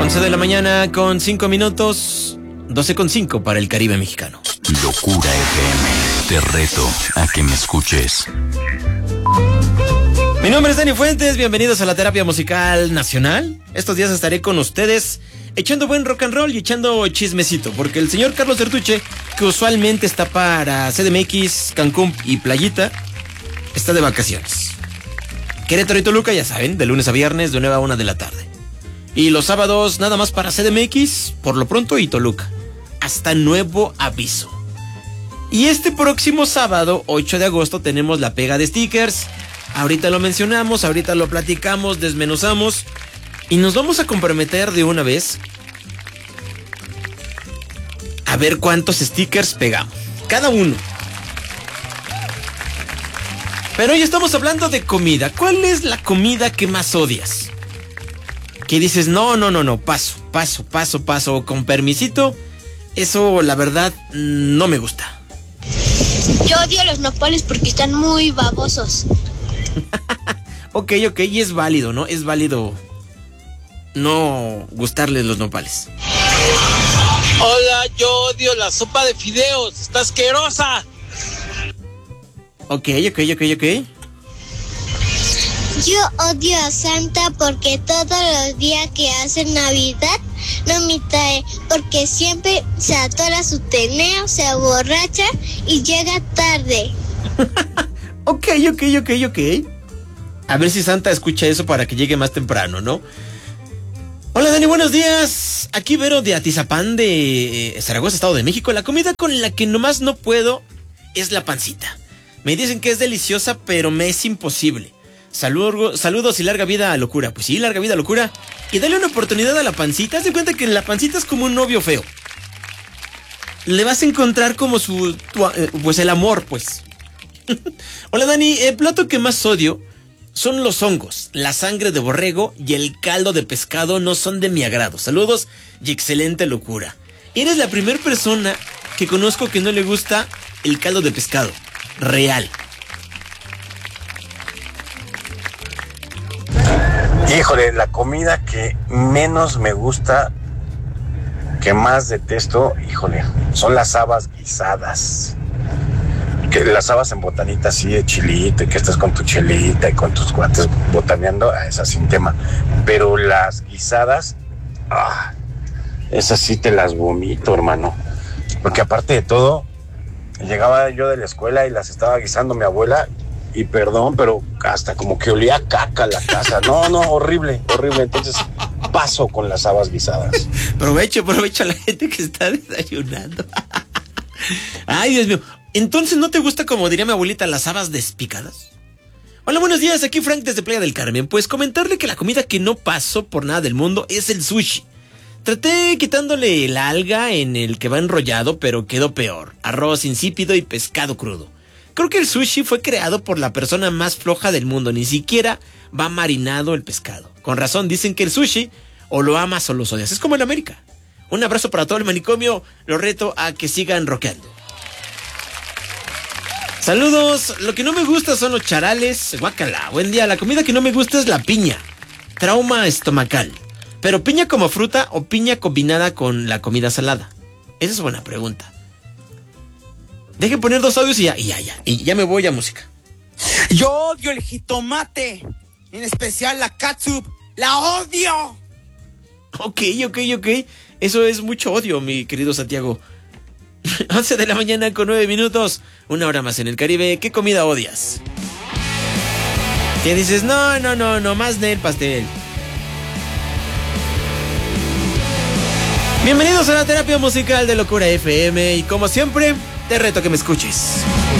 11 de la mañana con 5 minutos, 12:05 para el Caribe mexicano. Locura FM, te reto a que me escuches. Mi nombre es Dani Fuentes, bienvenidos a la Terapia Musical Nacional. Estos días estaré con ustedes echando buen rock and roll y echando chismecito, porque el señor Carlos Sertuche, que usualmente está para CDMX, Cancún y Playita, está de vacaciones. Querétaro y Toluca, ya saben, de lunes a viernes de 9 a 1 de la tarde. Y los sábados nada más para CDMX, por lo pronto, y Toluca. Hasta nuevo aviso. Y este próximo sábado, 8 de agosto, tenemos la pega de stickers. Ahorita lo mencionamos, ahorita lo platicamos, desmenuzamos. Y nos vamos a comprometer de una vez a ver cuántos stickers pegamos. Cada uno. Pero hoy estamos hablando de comida. ¿Cuál es la comida que más odias? Que dices, no, paso, con permisito. Eso, la verdad, no me gusta. Yo odio los nopales porque están muy babosos. Ok, y es válido, ¿no? Es válido no gustarles los nopales. Hola, yo odio la sopa de fideos, está asquerosa. Ok. Yo odio a Santa porque todos los días que hace Navidad no me trae, porque siempre se atora su trineo, se aborracha y llega tarde. Ok. A ver si Santa escucha eso para que llegue más temprano, ¿no? Hola Dani, buenos días. Aquí Vero de Atizapán de Zaragoza, Estado de México. La comida con la que nomás no puedo es la pancita. Me dicen que es deliciosa, pero me es imposible. Saludos y larga vida a Locura. Pues sí, larga vida a Locura. Y dale una oportunidad a la pancita. Haz de cuenta que la pancita es como un novio feo. Le vas a encontrar como pues el amor, pues. Hola Dani, el plato que más odio son los hongos, la sangre de borrego y el caldo de pescado no son de mi agrado. Saludos y excelente Locura. Eres la primera persona que conozco que no le gusta el caldo de pescado. Real. Híjole, la comida que menos me gusta, que más detesto, híjole, son las habas guisadas. Que las habas en botanita así de chilito y que estás con tu chelita y con tus cuates botaneando, esas sin tema. Pero las guisadas, esas sí te las vomito, hermano. Porque aparte de todo, llegaba yo de la escuela y las estaba guisando mi abuela. Y perdón, pero hasta como que olía caca la casa. No, horrible. Entonces paso con las habas guisadas. Aprovecho a la gente que está desayunando. Ay, Dios mío. Entonces, ¿no te gusta, como diría mi abuelita, las habas despicadas? Hola, buenos días. Aquí Frank desde Playa del Carmen. Pues comentarle que la comida que no paso por nada del mundo es el sushi. Traté quitándole la alga en el que va enrollado, pero quedó peor. Arroz insípido y pescado crudo. Creo que el sushi fue creado por la persona más floja del mundo. Ni siquiera va marinado el pescado. Con razón dicen que el sushi o lo amas o lo odias. Es como en América. Un abrazo para todo el manicomio. Los reto a que sigan rockeando. Saludos. Lo que no me gusta son los charales. Guácala. Buen día. La comida que no me gusta es la piña. Trauma estomacal. Pero piña como fruta o piña combinada con la comida salada. Esa es buena pregunta. Dejen poner 2 audios y ya me voy a música. Yo odio el jitomate, en especial la catsup, la odio. Ok. Eso es mucho odio, mi querido Santiago. 11 de la mañana con 9 minutos. Una hora más en el Caribe. ¿Qué comida odias? ¿Qué dices? No, más del pastel. Bienvenidos a la Terapia Musical de Locura FM. Y como siempre, te reto a que me escuches.